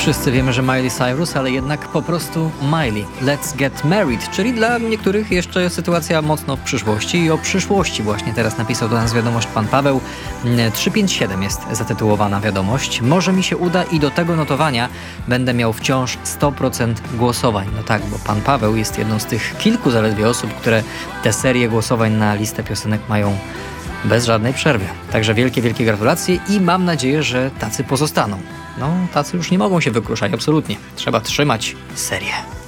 Wszyscy wiemy, że Miley Cyrus, ale jednak po prostu Miley. Let's Get Married, czyli dla niektórych jeszcze sytuacja mocno w przyszłości i o przyszłości właśnie teraz napisał do nas wiadomość pan Paweł. 357 jest zatytułowana wiadomość. Może mi się uda i do tego notowania będę miał wciąż 100% głosowań. No tak, bo pan Paweł jest jedną z tych kilku zaledwie osób, które tę serię głosowań na listę piosenek mają bez żadnej przerwy. Także wielkie, wielkie gratulacje i mam nadzieję, że tacy pozostaną. No, tacy już nie mogą się wykruszać, absolutnie. Trzeba trzymać serię.